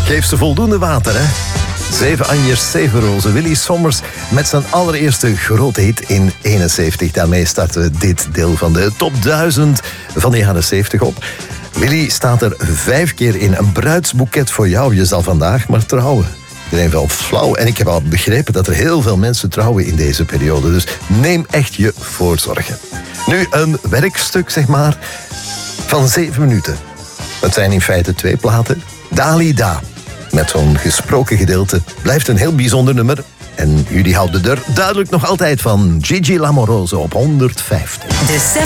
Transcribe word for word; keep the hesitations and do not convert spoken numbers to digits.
Geef ze voldoende water, hè. Zeven anjers, zeven rozen. Willy Sommers met zijn allereerste grote hit in eenenzeventig. Daarmee starten we dit deel van de top duizend van de jaren zeventig op. Willy staat er vijf keer in. Een bruidsboeket voor jou. Je zal vandaag maar trouwen. Iedereen wel flauw. En ik heb al begrepen dat er heel veel mensen trouwen in deze periode. Dus neem echt je voorzorgen. Nu een werkstuk, zeg maar, van zeven minuten. Dat zijn in feite twee platen. Dalida, met zo'n gesproken gedeelte, blijft een heel bijzonder nummer. En jullie houden er duidelijk nog altijd van. Gigi Lamoroso op honderdvijftig. De